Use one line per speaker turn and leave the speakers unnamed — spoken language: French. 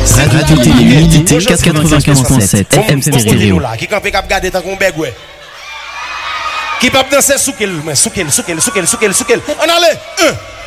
Radio Télé Unité 95.7 FM Stéréo.
Qui campé cap garder tant qu'on bègue ouais. Qui peut danser sous quel. On allait 1